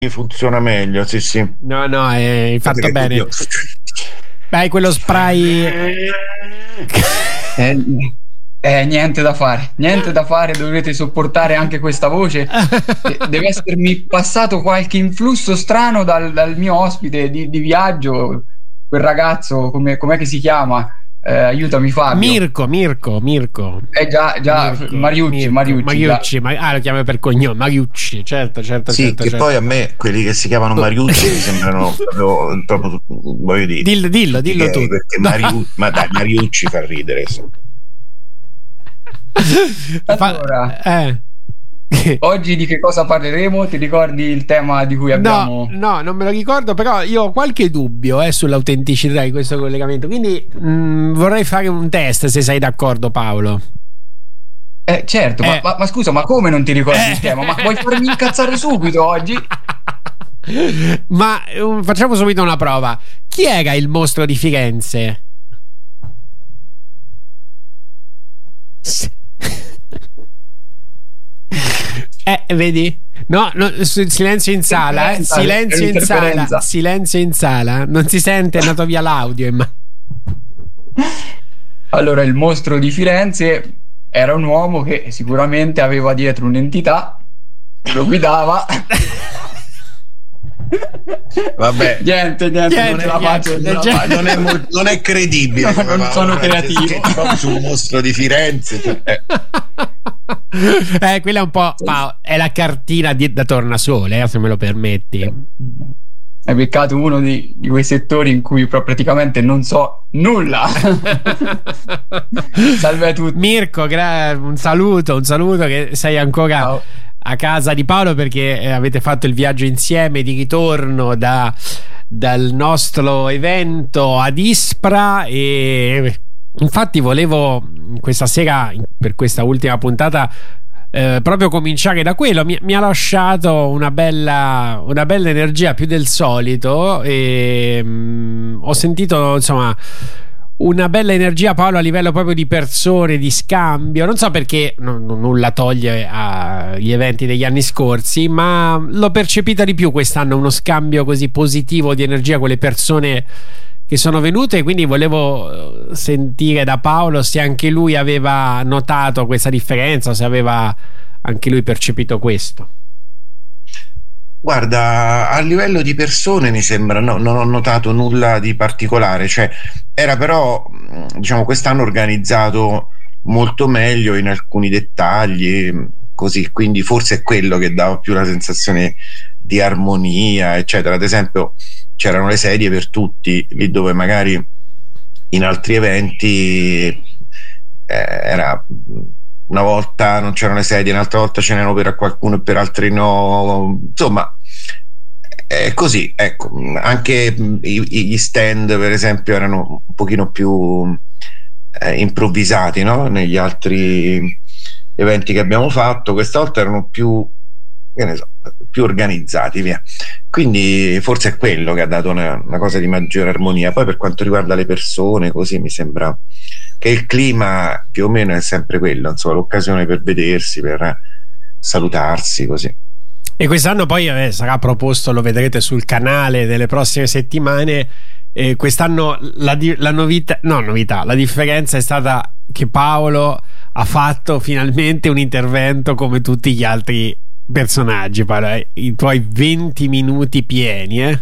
funziona meglio, sì, sì. No, hai fatto bene. Io... Beh, quello spray. Niente da fare, dovete sopportare anche questa voce. Deve essermi passato qualche influsso strano dal mio ospite di viaggio, quel ragazzo, com'è che si chiama? Aiutami Fabio. Mirko. Già, Mariucci. Lo chiama per cognome, Mariucci, certo. Sì, che poi a me quelli che si chiamano Mariucci mi sembrano proprio voglio dire. Dillo tu. Perché ma dai, Mariucci fa ridere. Allora, oggi di che cosa parleremo? Ti ricordi il tema di cui abbiamo? No, non me lo ricordo, però io ho qualche dubbio sull'autenticità di questo collegamento, quindi vorrei fare un test, se sei d'accordo, Paolo. Certo, ma scusa, ma come non ti ricordi il tema? Ma vuoi farmi incazzare subito oggi? Ma facciamo subito una prova. Chi era il mostro di Firenze? Vedi? No, silenzio in sala, silenzio in sala. Non si sente, è andato via l'audio. Allora, il mostro di Firenze era un uomo che sicuramente aveva dietro un'entità, lo guidava. Vabbè, niente, non è la faccia, non è credibile. Non sono creativo. Sul mostro di Firenze. Quella è un po'. È la cartina da tornasole, se me lo permetti. Hai beccato uno di quei settori in cui praticamente non so nulla. Salve a tutti. Mirko, un saluto che sei ancora. Ciao. A casa di Paolo, perché avete fatto il viaggio insieme di ritorno dal nostro evento ad Ispra, e infatti volevo questa sera, per questa ultima puntata, proprio cominciare da quello. Mi ha lasciato una bella energia, più del solito, e ho sentito insomma una bella energia, Paolo, a livello proprio di persone, di scambio. Non so perché nulla toglie agli eventi degli anni scorsi, ma l'ho percepita di più quest'anno, uno scambio così positivo di energia con le persone che sono venute. Quindi volevo sentire da Paolo se anche lui aveva notato questa differenza, se aveva anche lui percepito questo. Guarda, a livello di persone mi sembra non ho notato nulla di particolare, cioè era però, diciamo, quest'anno organizzato molto meglio in alcuni dettagli, così, quindi forse è quello che dava più la sensazione di armonia, eccetera. Ad esempio c'erano le sedie per tutti, lì dove magari in altri eventi era... una volta non c'erano le sedie, un'altra volta ce n'erano per qualcuno e per altri no, insomma è così, ecco. Anche gli stand, per esempio, erano un pochino più improvvisati, no? Negli altri eventi che abbiamo fatto, questa volta erano più, che ne so, più organizzati, via. Quindi forse è quello che ha dato una cosa di maggiore armonia. Poi per quanto riguarda le persone, così mi sembra che il clima più o meno è sempre quello, insomma, l'occasione per vedersi, per salutarsi, così. E quest'anno poi sarà proposto, lo vedrete sul canale nelle prossime settimane, quest'anno la differenza è stata che Paolo ha fatto finalmente un intervento come tutti gli altri personaggi, Paolo, i tuoi 20 minuti pieni,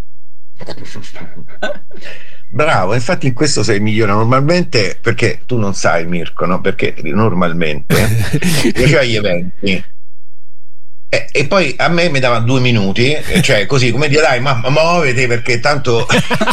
Bravo, infatti in questo sei migliore. Normalmente, perché tu non sai, Mirko, no? Perché normalmente io c'ho gli eventi e poi a me mi davano 2 minuti, cioè così come dire, dai, ma muovete, perché tanto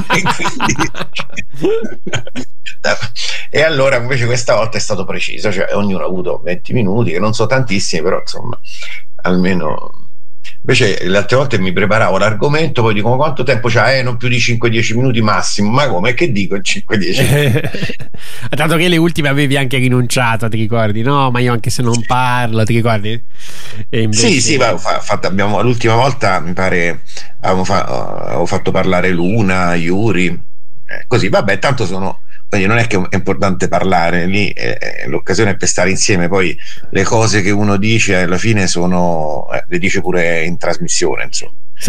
e allora invece questa volta è stato preciso, cioè ognuno ha avuto 20 minuti, che non so tantissimi, però insomma almeno. Invece le altre volte mi preparavo l'argomento, poi dico, ma quanto tempo c'ha? Non più di 5-10 minuti massimo. Ma come? Che dico 5-10? Tanto che le ultime avevi anche rinunciato, ti ricordi? No, ma io anche se non parlo, ti ricordi? E invece... Sì, l'ultima volta mi pare avevo fatto parlare Luna, Yuri, così, vabbè, tanto sono... Quindi non è che è importante parlare, lì l'occasione è per stare insieme. Poi le cose che uno dice alla fine sono le dice pure in trasmissione, insomma.